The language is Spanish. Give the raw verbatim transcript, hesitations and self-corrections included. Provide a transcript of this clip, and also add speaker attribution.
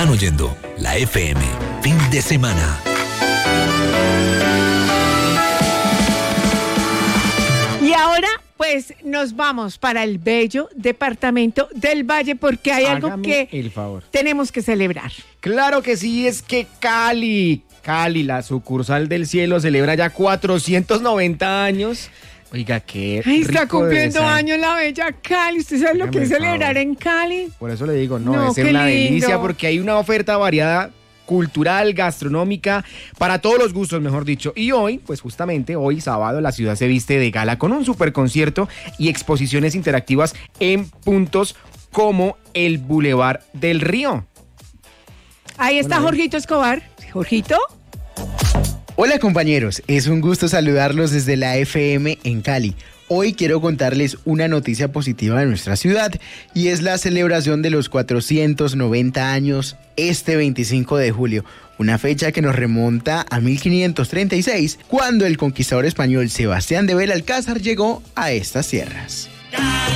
Speaker 1: Están oyendo la F M. Fin de semana.
Speaker 2: Y ahora, pues, nos vamos para el bello departamento del Valle porque hay algo
Speaker 3: Hágame
Speaker 2: que
Speaker 3: el favor.
Speaker 2: tenemos que celebrar.
Speaker 3: Claro que sí, es que Cali, Cali, la sucursal del cielo, celebra ya cuatrocientos noventa años. Oiga, qué
Speaker 2: Ay, está
Speaker 3: rico debe
Speaker 2: cumpliendo
Speaker 3: ser.
Speaker 2: años la bella Cali. ¿Usted sabe lo
Speaker 3: Hágame
Speaker 2: que es
Speaker 3: el
Speaker 2: celebrar
Speaker 3: favor.
Speaker 2: en Cali?
Speaker 3: Por eso le digo, no,
Speaker 2: No,
Speaker 3: debe ser
Speaker 2: qué
Speaker 3: una
Speaker 2: lindo.
Speaker 3: delicia porque hay una oferta variada cultural, gastronómica, para todos los gustos, mejor dicho. Y hoy, pues justamente hoy, sábado, la ciudad se viste de gala con un super concierto y exposiciones interactivas en puntos como el Boulevard del Río.
Speaker 2: Ahí está
Speaker 3: Bueno,
Speaker 2: Jorgito Escobar. Jorgito.
Speaker 4: Hola compañeros, es un gusto saludarlos desde la F M en Cali. Hoy quiero contarles una noticia positiva de nuestra ciudad y es la celebración de los cuatrocientos noventa años este veinticinco de julio, una fecha que nos remonta a mil quinientos treinta y seis, cuando el conquistador español Sebastián de Belalcázar llegó a estas tierras.